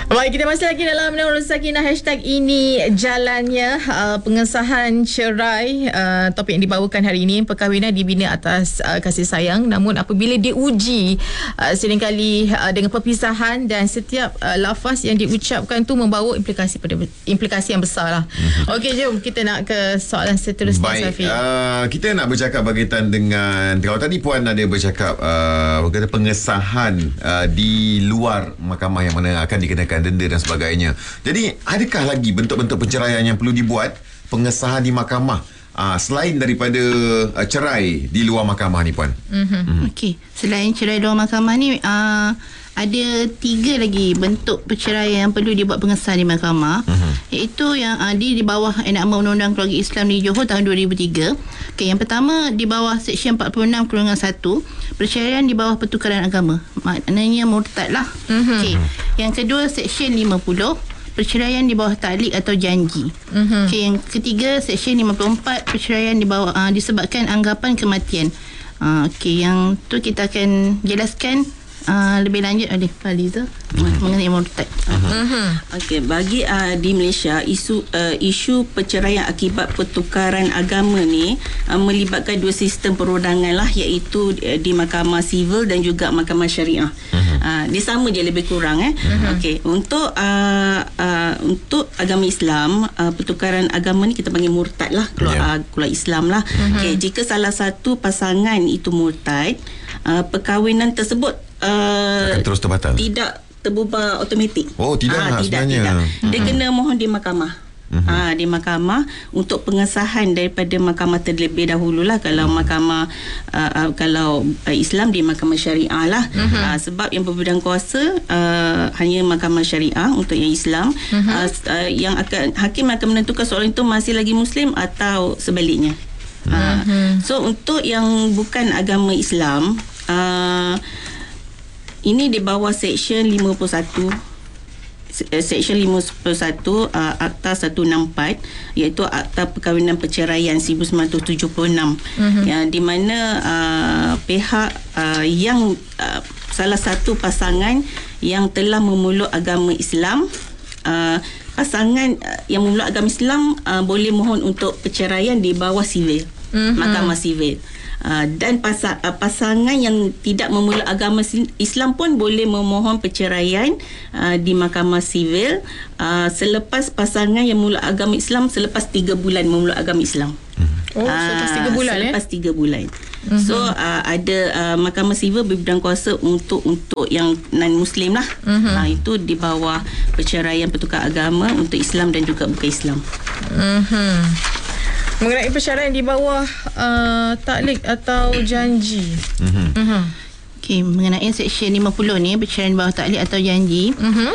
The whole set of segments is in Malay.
Baik, kita masih lagi dalam Nurul Sakinah. Hashtag ini jalannya pengesahan cerai. Topik yang dibawakan hari ini, perkahwinan dibina atas kasih sayang. Namun apabila diuji seringkali dengan perpisahan, dan setiap lafaz yang diucapkan tu membawa implikasi yang besar lah. Okey, jom kita nak ke soalan seterusnya. Baik, Safi. kita nak bercakap berkaitan dengan, kalau tadi Puan ada bercakap berkaitan pengesahan di luar mahkamah yang mana akan dikenakan denda dan sebagainya. Jadi adakah lagi bentuk-bentuk penceraian yang perlu dibuat, pengesahan di mahkamah selain daripada cerai di luar mahkamah ni, Puan? Okey, selain cerai luar mahkamah ni ada 3 lagi bentuk perceraian yang perlu dibuat pengesahan di mahkamah, iaitu yang di bawah enakmen Undang-Undang Keluarga Islam di Johor tahun 2003. Okey, yang pertama di bawah Seksyen 46/1, perceraian di bawah pertukaran agama, maknanya murtad lah. Okey, yang kedua Seksyen 50, perceraian di bawah taklik atau janji. Okey, yang ketiga Seksyen 54, perceraian di bawah disebabkan anggapan kematian. Okey, yang tu kita akan jelaskan lebih lanjut oleh Faliza mengenai murtad. Okey, bagi di Malaysia, isu perceraian akibat pertukaran agama ni melibatkan 2 sistem perundangan lah, iaitu di mahkamah sivil dan juga mahkamah syariah. Dia sama je lebih kurang. Okey, untuk agama Islam, pertukaran agama ni kita panggil murtad lah, keluar Islam lah. Okey, jika salah satu pasangan itu murtad, perkahwinan tersebut akan terus terbatal, tidak terbubar automatik. Tidak sebenarnya. Dia kena mohon di mahkamah. Di mahkamah untuk pengesahan daripada mahkamah terlebih dahululah. Kalau mahkamah kalau Islam di mahkamah syariah lah. Sebab yang berpegang kuasa hanya mahkamah syariah untuk yang Islam. Yang hakim akan menentukan seorang itu masih lagi Muslim atau sebaliknya. So untuk yang bukan agama Islam, ini di bawah Seksyen 51, Seksyen 51 Akta 164, iaitu Akta Perkahwinan Perceraian 1976, yang di mana pihak yang salah satu pasangan yang telah memeluk agama Islam, pasangan yang memeluk agama Islam boleh mohon untuk perceraian di bawah sivil, mahkamah sivil. Dan pasangan yang tidak memeluk agama Islam pun boleh memohon perceraian di mahkamah sivil selepas pasangan yang memeluk agama Islam selepas 3 bulan memeluk agama Islam. Selepas 3 bulan selepas 3 bulan. So ada mahkamah sivil berbidang kuasa untuk yang non-Muslim lah. Itu di bawah perceraian pertukar agama untuk Islam dan juga bukan Islam. Mengenai perceraian di bawah taklik atau janji. Okey, mengenai Seksyen 50 ni, perceraian di bawah taklik atau janji,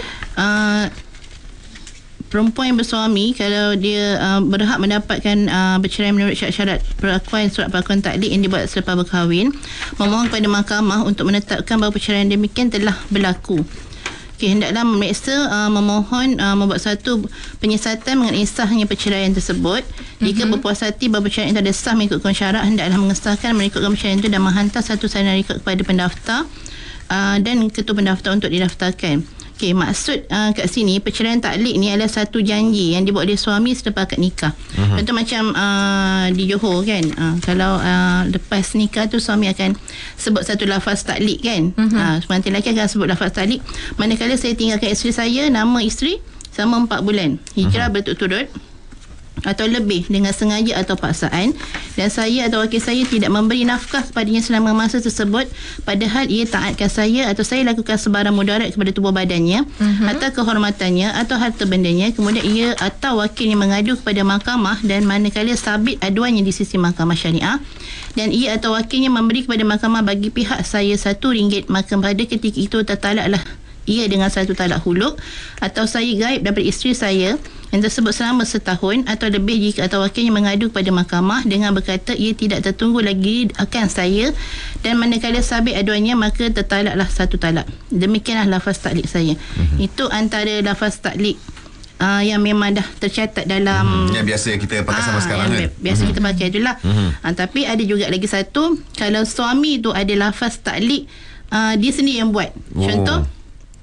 perempuan yang bersuami, kalau dia berhak mendapatkan perceraian menurut syarat-syarat perlakuan surat perlakuan taklik yang dibuat selepas berkahwin, memohon kepada mahkamah untuk menetapkan bahawa perceraian demikian telah berlaku. Okey, hendaklah memeriksa memohon membuat satu penyiasatan mengenai sahnya perceraian tersebut. Jika berpuas hati bahawa perceraian itu ada sah mengikutkan syarat, hendaklah mengesahkan mengikutkan perceraian itu dan menghantar satu salinan rekod kepada pendaftar dan ketua pendaftar untuk didaftarkan. Okey, maksud kat sini perceraian taklik ni adalah satu janji yang dibuat oleh suami selepas akad nikah. Contoh macam di Johor kan, kalau lepas nikah tu suami akan sebut satu lafaz taklik kan. Pengantin lelaki akan sebut lafaz taklik. Manakala saya tinggalkan isteri saya, nama isteri selama 4 bulan, hijrah berturut-turut atau lebih dengan sengaja atau paksaan, dan saya atau wakil saya tidak memberi nafkah kepadanya selama masa tersebut, padahal ia taatkan saya atau saya lakukan sebarang mudarat kepada tubuh badannya atau kehormatannya atau harta bendanya, kemudian ia atau wakilnya mengadu kepada mahkamah, dan manakala sabit aduannya di sisi mahkamah syariah dan ia atau wakilnya memberi kepada mahkamah bagi pihak saya RM1, maka pada ketika itu tertalaklah ia dengan satu talak huluk, atau saya gaib daripada isteri saya yang tersebut selama setahun atau lebih jika atau wakilnya mengadu kepada mahkamah dengan berkata ia tidak tertunggu lagi akan saya, dan manakala sabit aduannya maka tertalaklah satu talak. Demikianlah lafaz taklik saya. Itu antara lafaz taklik yang memang dah tercatat dalam yang biasa kita pakai sama sekarang kan. Biasa kita pakai itulah. Tapi ada juga lagi satu, kalau suami tu ada lafaz taklik dia sendiri yang buat. Contoh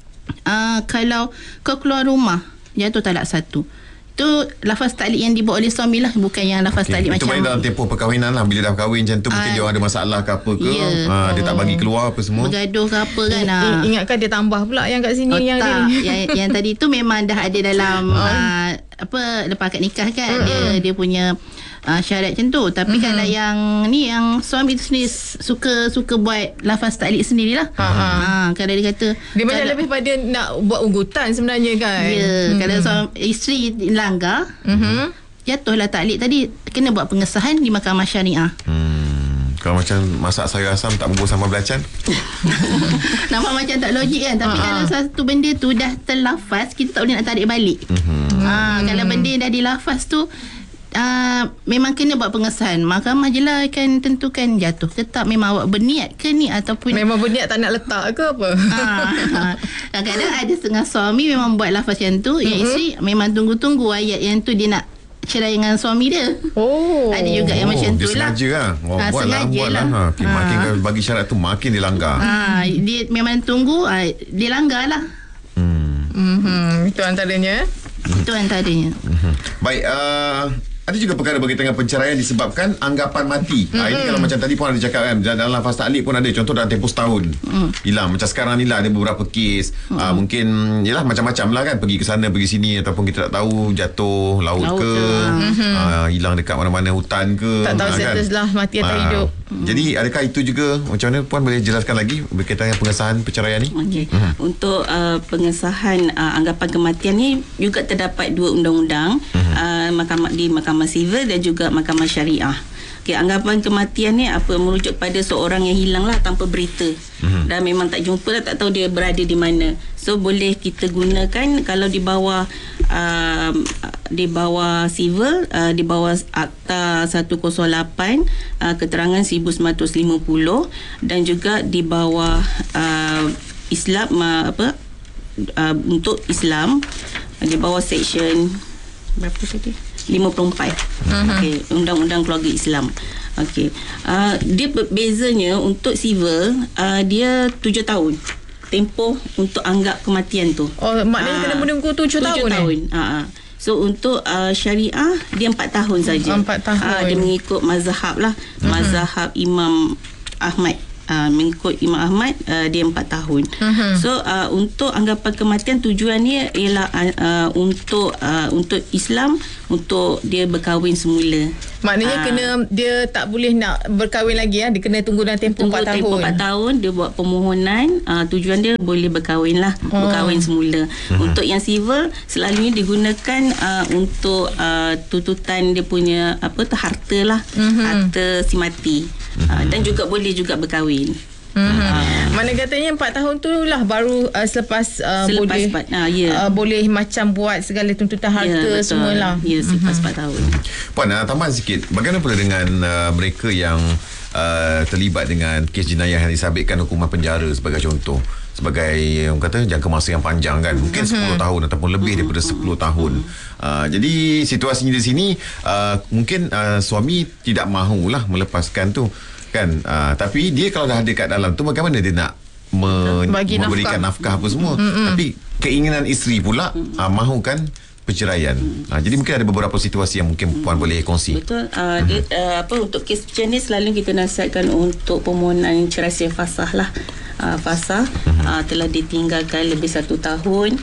kalau kau keluar rumah jatuh talak satu, itu lafaz taklid yang dibuat oleh suami lah, bukan yang lafaz taklid itu macam main dalam tempoh perkahwinan lah. Bila dah kahwin macam tu, mungkin dia orang ada masalah ke apa ke, dia tak bagi keluar apa semua, bergaduh ke apa kan. Ingatkan dia tambah pula yang kat sini yang tak. dia ni. yang tadi tu memang dah ada dalam lepas akad nikah kan, dia punya syarat macam tu. Tapi kalau yang ni, yang suami tu sendiri suka buat lafaz taklid sendirilah. Kalau dia kata Dia macam lebih pada nak buat ugutan sebenarnya kan. kalau isteri langgar, jatuhlah taklid tadi, kena buat pengesahan di mahkamah syariah. Kalau macam masak sayur asam tak bubur sambal belacan, Nampak macam tak logik kan. Tapi kalau satu benda tu dah terlafaz, kita tak boleh nak tarik balik. Kalau benda dah dilafaz tu, memang kena buat pengesahan. Mahkamah je lah akan tentukan jatuh ke tak. Memang awak berniat ke ni, ataupun Memang berniat tak nak letak ke apa. kadang-kadang ada setengah suami memang buat lafaz yang tu, yang isteri memang tunggu-tunggu ayat yang tu, dia nak cerai dengan suami dia. Ada juga yang macam tu dia lah. sengaja lah. Buat lah. Makin bagi syarat tu, makin dilanggar. Dia memang tunggu, dia langgar lah. Itu antaranya. Itu antaranya. Baik, ada juga perkara berkaitan dengan penceraian disebabkan anggapan mati. Ini kalau macam tadi pun ada cakap kan, dalam lafaz taklid pun ada contoh dalam tempoh setahun hilang. Macam sekarang ni lah ada beberapa kes, mungkin yalah macam-macam lah kan, pergi ke sana pergi sini, ataupun kita tak tahu jatuh laut ke, hilang dekat mana-mana hutan ke, Tak tahu status lah mati atau hidup. Jadi adakah itu juga, macam mana Puan boleh jelaskan lagi berkaitan dengan pengesahan perceraian ni? Okey. Untuk pengesahan anggapan kematian ni juga terdapat dua undang-undang, di Mahkamah Sivil dan juga Mahkamah Syariah. Okey, anggapan kematian ni merujuk pada seorang yang hilang lah tanpa berita. Dan memang tak jumpa lah, tak tahu dia berada di mana. So boleh kita gunakan kalau di bawah sivil, di bawah Akta 108 keterangan 1950, dan juga di bawah Islam untuk Islam di bawah section berapa tadi? 54. Okey, Undang-Undang Keluarga Islam. Okey. Dia bezanya untuk civil, dia 7 tahun tempoh untuk anggap kematian tu. Maknanya kena menunggu 7 tahun. So untuk syariah dia 4 tahun saja. 4 tahun. Dia mengikut mazhab lah, mazhab Imam Ahmad. Mengikut Imam Ahmad, dia 4 tahun. So untuk anggapan kematian tujuannya ialah untuk Islam, untuk dia berkahwin semula. Maknanya dia tak boleh nak berkahwin lagi, dia kena tunggu dalam tempoh 4 tahun. Tempoh 4 tahun dia buat permohonan, tujuan dia boleh berkahwin lah, berkahwin semula. Untuk yang civil selalunya digunakan untuk tuntutan dia punya harta lah, harta si mati. Dan juga boleh juga berkahwin. Mana katanya 4 tahun tu lah baru selepas boleh boleh macam buat segala tuntutan harta semualah. Ya, selepas 4 tahun. Puan, tambah sikit, bagaimana pula dengan mereka yang terlibat dengan kes jenayah yang disabitkan hukuman penjara sebagai contoh, sebagai orang kata jangka masa yang panjang kan, mungkin 10 tahun ataupun lebih daripada 10 tahun. Jadi situasinya di sini mungkin suami tidak mahulah melepaskan tu kan, tapi dia kalau dah ada kat dalam tu, bagaimana dia nak memberikan nafkah apa semua, tapi keinginan isteri pula mahukan perceraian. Jadi mungkin ada beberapa situasi yang mungkin Puan boleh kongsi. Betul. Untuk kes macam ni selalu kita nasihatkan untuk permohonan cerai secara fasah lah. Fasah telah ditinggalkan lebih 1 tahun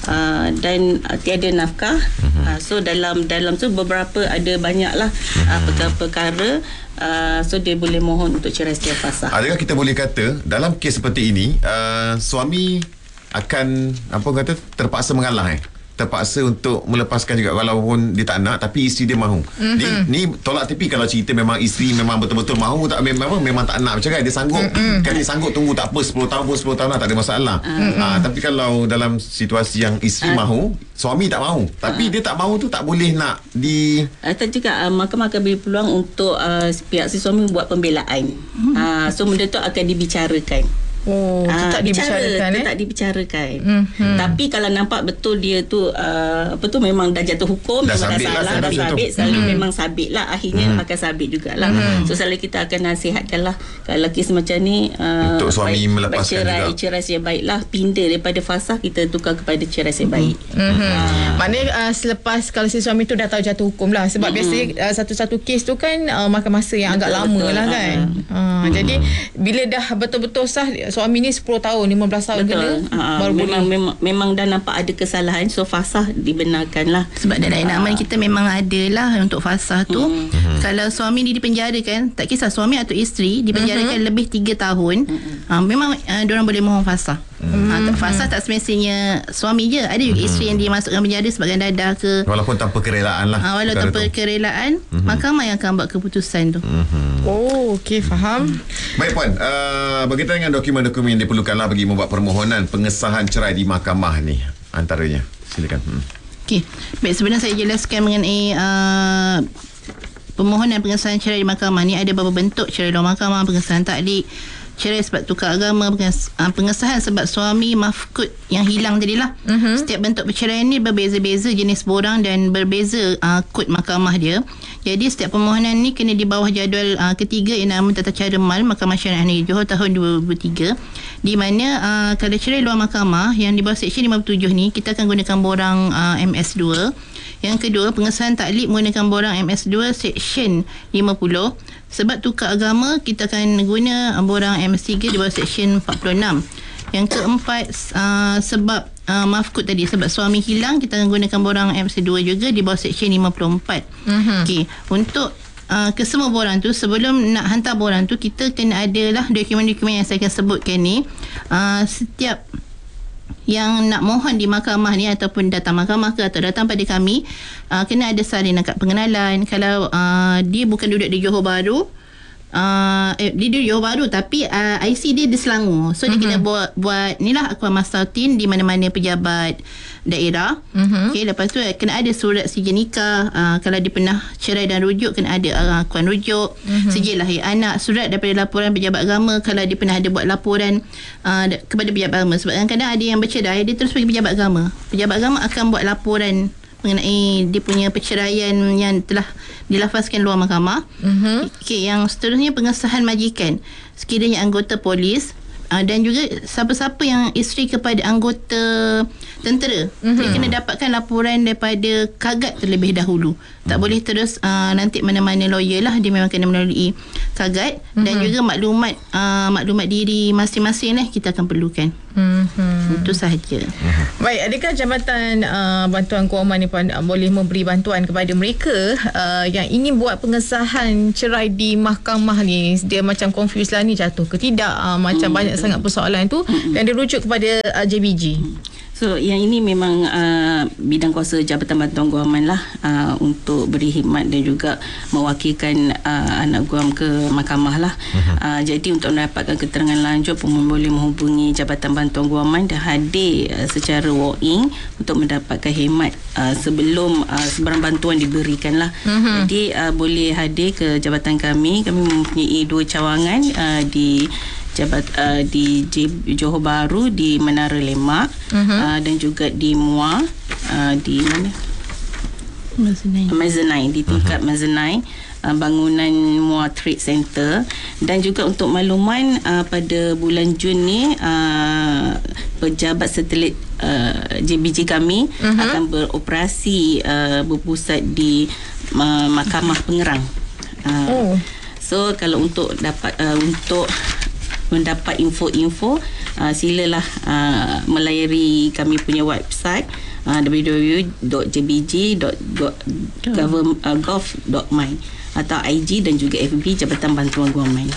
dan tiada nafkah. So dalam tu beberapa, ada banyaklah perkara-perkara. So dia boleh mohon untuk cerai secara fasah. Adakah kita boleh kata dalam kes seperti ini suami akan terpaksa mengalah terpaksa untuk melepaskan juga walaupun dia tak nak, tapi isteri dia mahu. Ni tolak tepi kalau cerita memang isteri memang betul-betul mahu, tak memang tak nak macam kan, dia sanggup kan, dia sanggup tunggu tak apa 10 tahun pun 10 tahun lah, tak ada masalah. Tapi kalau dalam situasi yang isteri mahu, suami tak mahu, tapi dia tak mahu tu tak boleh nak tak juga mahkamah akan beri peluang untuk pihak si suami buat pembelaan. So benda tu akan dibicarakan. Oh, itu tak dibicarakan tak dibicarakan. Tapi kalau nampak betul dia tu memang dah jatuh hukum, Dah memang sabit dah salah, lah, dah sabit tu. sabit, selalu memang sabit lah, akhirnya akan sabit jugalah. So selalu kita akan nasihatkan lah, kalau kes macam ni Untuk suami melepaskan cerai yang baik lah, pindah daripada fasah kita tukar kepada cerai yang baik. Maknanya selepas kalau si suami tu dah tahu jatuh hukum lah, sebab biasanya satu-satu kes tu kan makan masa yang agak lama lah kan. Jadi bila dah betul-betul sah, suami ni 10 tahun 15 tahun kena, baru memang dah nampak ada kesalahan, so fasah dibenarkan lah. Sebab dalam enaman kita memang ada lah untuk fasah tu. Kalau suami ni dipenjarakan, tak kisah suami atau isteri dipenjarakan lebih 3 tahun, memang diorang boleh mohon fasah. Fasah tak semestinya suami je, ada juga isteri yang dimasukkan penjara sebabkan dadah ke, walaupun tanpa kerelaan lah. walaupun tanpa kerelaan, mahkamah yang akan buat keputusan tu. Oh, okey, faham. Baik Puan, berkaitan dengan dokumen-dokumen yang diperlukanlah bagi membuat permohonan pengesahan cerai di mahkamah ni, antaranya silakan. Okey, baik, sebenarnya saya jelaskan mengenai permohonan pengesahan cerai di mahkamah ni ada beberapa bentuk: cerai luar mahkamah, pengesahan taklik, cerai sebab tukar agama, pengesahan sebab suami mafkud yang hilang tadilah. Setiap bentuk perceraian ni berbeza-beza jenis borang dan berbeza kod mahkamah dia. Jadi setiap permohonan ni kena di bawah jadual ketiga Enaman Tata Cara Mal Mahkamah Syariah Negeri Johor tahun 2003, di mana kalau cerai luar mahkamah yang di bawah Seksyen 57 ni kita akan gunakan borang MS2. Yang kedua, pengesahan taklik menggunakan borang MS2 Seksyen 50. Sebab tukar agama, kita akan guna borang MS3 di bawah Seksyen 46. Yang keempat, sebab mafkud tadi, sebab suami hilang, kita akan gunakan borang MS2 juga di bawah Seksyen 54. Okey, untuk kesemua borang tu, sebelum nak hantar borang tu, kita kena adalah dokumen-dokumen yang saya akan sebutkan ni. Setiap yang nak mohon di mahkamah ni ataupun datang mahkamah ke atau datang pada kami, kena ada salinan kad pengenalan. Kalau dia bukan duduk di Johor Bahru, dia duduk di Johor Bahru tapi IC dia di Selangor, so dia kena buat ni lah akuan masautin di mana-mana pejabat daerah. Okay, lepas tu kena ada surat sijil nikah. Kalau dia pernah cerai dan rujuk, kena ada akuan rujuk, sijil lahir anak, surat daripada laporan pejabat agama kalau dia pernah ada buat laporan kepada pejabat agama. Sebab kadang-kadang ada yang bercerai, dia terus pergi pejabat agama. Pejabat agama akan buat laporan mengenai dia punya perceraian yang telah dilafazkan luar mahkamah. Okay, yang seterusnya pengesahan majikan sekiranya anggota polis, dan juga siapa-siapa yang isteri kepada anggota tentera, dia kena dapatkan laporan daripada Kagat terlebih dahulu. Tak boleh terus nanti mana-mana lawyer lah, dia memang kena melalui Kagat. Dan juga maklumat diri masing-masing lah kita akan perlukan. Itu sahaja. Baik, adakah Jabatan Bantuan Kewangan ni Puan boleh memberi bantuan kepada mereka yang ingin buat pengesahan cerai di mahkamah ni? Dia macam confused lah ni, jatuh ke tidak, macam banyak sangat persoalan tu, dan dia rujuk kepada JBG. So yang ini memang bidang kuasa Jabatan Bantuan Guaman lah, untuk beri khidmat dan juga mewakilkan anak guam ke mahkamah lah. Jadi untuk mendapatkan keterangan lanjut, pemohon boleh menghubungi Jabatan Bantuan Guaman dan hadir secara walk-in untuk mendapatkan khidmat sebelum sebarang bantuan diberikan lah. Jadi boleh hadir ke jabatan kami. Kami mempunyai 2 cawangan di Johor Bahru, di Menara Lemak, dan juga di Muar, di mana? Mezzanine, di tingkat Mezzanine, bangunan Muar Trade Center. Dan juga untuk makluman, pada bulan Jun ni pejabat satelit JBG kami akan beroperasi berpusat di Mahkamah Pengerang. So kalau untuk mendapat info-info, silalah melayari kami punya website www.jbg.gov.my atau IG dan juga FB Jabatan Bantuan Guaman.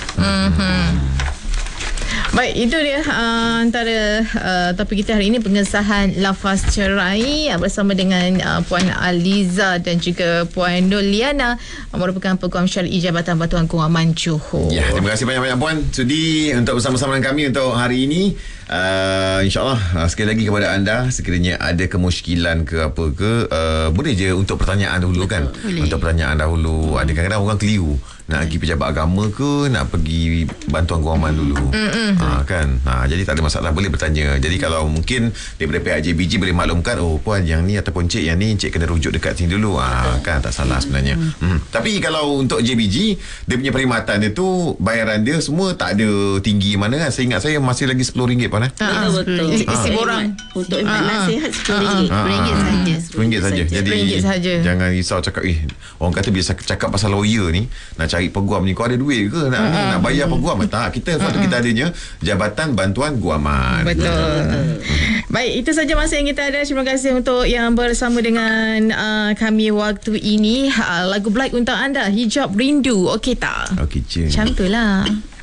Baik, itu dia antara topik kita hari ini, pengesahan lafaz cerai bersama dengan Puan Aliza dan juga Puan Noliana, merupakan Peguam Syar'i Jabatan Bantuan Kewangan Johor. Ya, terima kasih banyak-banyak Puan sudi untuk bersama-sama dengan kami untuk hari ini. InsyaAllah sekali lagi kepada anda, sekiranya ada kemusykilan ke apa ke, boleh je untuk pertanyaan dahulu. Betul, kan boleh. Untuk pertanyaan dahulu. Ada kadang-kadang orang keliru, nak pergi pejabat agama ke, nak pergi bantuan guaman dulu. Kan. Jadi tak ada masalah, boleh bertanya. Jadi kalau mungkin daripada pihak JBG boleh maklumkan, oh puan yang ni ataupun cik yang ni, cik kena rujuk dekat sini dulu. Kan tak salah sebenarnya. Tapi kalau untuk JBG, dia punya perkhidmatan dia tu, bayaran dia semua tak ada tinggi mana kan. Saya ingat saya masih lagi RM10 pun Betul. Isi borang. Untuk nasihat RM10. RM10 saja. RM10 saja. Jadi RM10 saja. jangan risau cakap orang kata biasa cakap pasal lawyer ni, nak cari peguam ni, kau ada duit ke nak bayar peguam? Tak, kita waktu kita adanya Jabatan Bantuan Guaman. Betul. Baik, itu saja masa yang kita ada. Terima kasih untuk yang bersama dengan kami waktu ini. Lagu Black untuk anda, Hijab Rindu. Okey tak? Okey, cik. Macam tu lah.